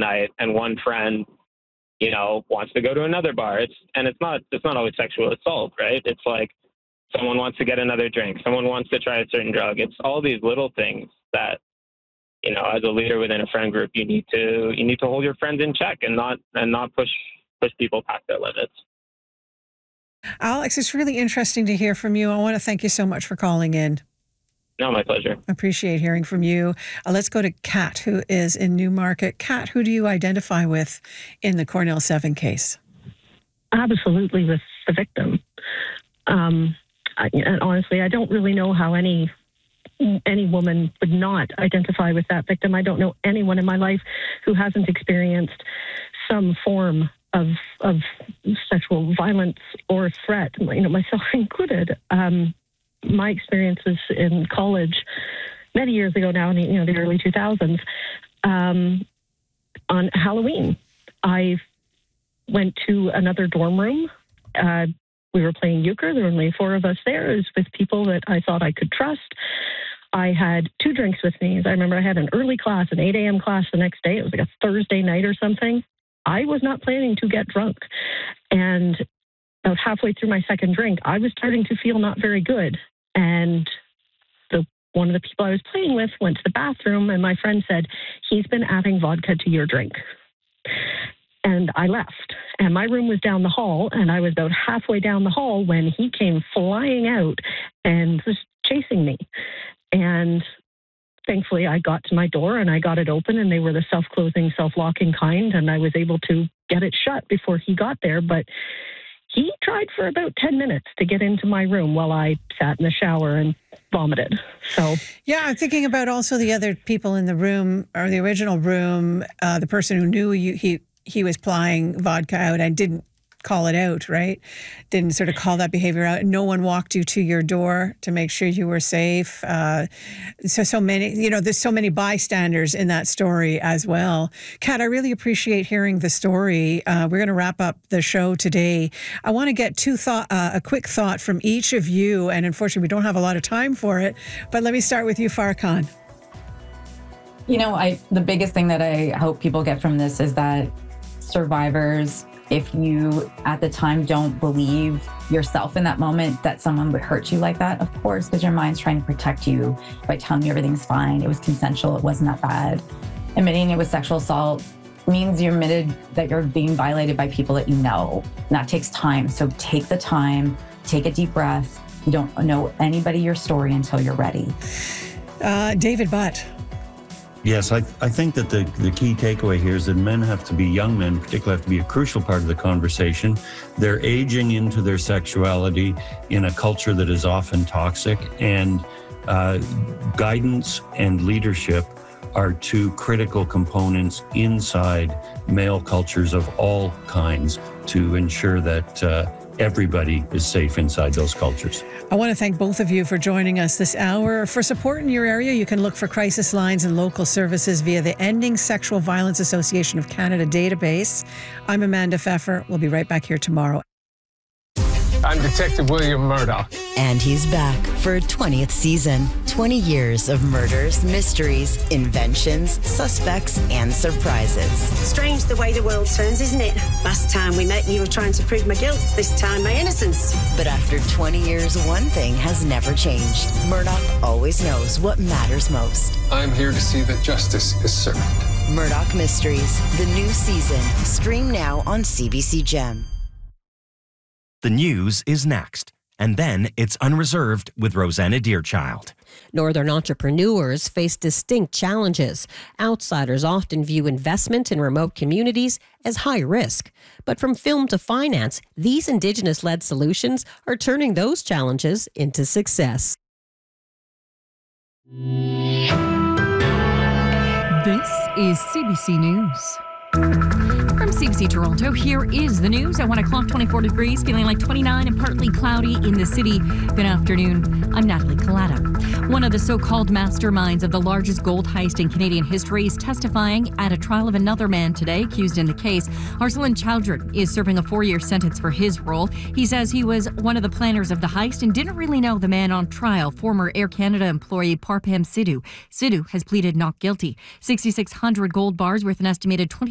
night and one friend, wants to go to another bar. It's not always sexual assault, right? It's like someone wants to get another drink, someone wants to try a certain drug. It's all these little things that, as a leader within a friend group, you need to hold your friends in check and not push people past their limits. Alex, it's really interesting to hear from you. I want to thank you so much for calling in. No, my pleasure. Appreciate hearing from you. Let's go to Kat, who is in Newmarket. Kat, who do you identify with in the Cornell 7 case? Absolutely with the victim. Honestly, I don't really know how any woman would not identify with that victim. I don't know anyone in my life who hasn't experienced some form of sexual violence or threat, myself included. My experiences in college many years ago now, in the early 2000s, on Halloween, I went to another dorm room. We were playing euchre. There were only 4 of us there. It was with people that I thought I could trust. I had 2 drinks with me. I remember I had an early class, an 8 a.m. class the next day. It was like a Thursday night or something. I was not planning to get drunk. And about halfway through my second drink, I was starting to feel not very good. And one of the people I was playing with went to the bathroom, and my friend said, "He's been adding vodka to your drink." And I left. And my room was down the hall, and I was about halfway down the hall when he came flying out and was chasing me. And thankfully, I got to my door, and I got it open, and they were the self-closing, self-locking kind, and I was able to get it shut before he got there. But he tried for about 10 minutes to get into my room while I sat in the shower and vomited. So, yeah, I'm thinking about also the other people in the room, or the original room, the person who knew he was plying vodka out and didn't call it out, right? Didn't sort of call that behavior out. No one walked you to your door to make sure you were safe. So many, there's so many bystanders in that story as well. Kat, I really appreciate hearing the story. We're going to wrap up the show today. I want to get a quick thought from each of you, and unfortunately we don't have a lot of time for it, but let me start with you, Farkan. The biggest thing that I hope people get from this is that survivors, if you at the time don't believe yourself in that moment that someone would hurt you like that, of course, because your mind's trying to protect you by telling you everything's fine. It was consensual. It wasn't that bad. Admitting it was sexual assault means you're admitted that you're being violated by people that you know. And that takes time. So take the time, take a deep breath. You don't know anybody your story until you're ready. David Butt. Yes, I think that the key takeaway here is that young men particularly have to be a crucial part of the conversation. They're aging into their sexuality in a culture that is often toxic, and guidance and leadership are 2 critical components inside male cultures of all kinds to ensure that everybody is safe inside those cultures. I want to thank both of you for joining us this hour. For support in your area, you can look for crisis lines and local services via the Ending Sexual Violence Association of Canada database. I'm Amanda Pfeffer. We'll be right back here tomorrow. I'm Detective William Murdoch. And he's back for a 20th season. 20 years of murders, mysteries, inventions, suspects, and surprises. Strange the way the world turns, isn't it? Last time we met, you were trying to prove my guilt. This time, my innocence. But after 20 years, one thing has never changed. Murdoch always knows what matters most. I'm here to see that justice is served. Murdoch Mysteries, the new season. Stream now on CBC Gem. The news is next. And then it's Unreserved with Rosanna Deerchild. Northern entrepreneurs face distinct challenges. Outsiders often view investment in remote communities as high risk. But from film to finance, these Indigenous-led solutions are turning those challenges into success. This is CBC News. From CBC Toronto, here is the news. At 1 o'clock, 24 degrees, feeling like 29 and partly cloudy in the city. Good afternoon. I'm Natalie Collada. One of the so-called masterminds of the largest gold heist in Canadian history is testifying at a trial of another man today accused in the case. Arsalan Chowdhury is serving a 4-year sentence for his role. He says he was one of the planners of the heist and didn't really know the man on trial, former Air Canada employee Parpam Sidhu. Sidhu has pleaded not guilty. 6,600 gold bars worth an estimated $20